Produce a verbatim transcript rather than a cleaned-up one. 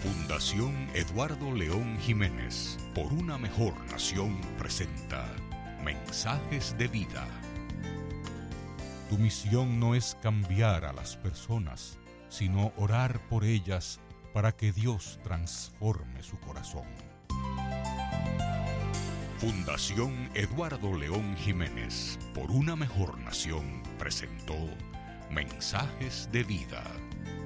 Fundación Eduardo León Jiménez, por una mejor nación, presenta Mensajes de Vida. Tu misión no es cambiar a las personas, sino orar por ellas para que Dios transforme su corazón. Fundación Eduardo León Jiménez, por una mejor nación, presentó Mensajes de Vida.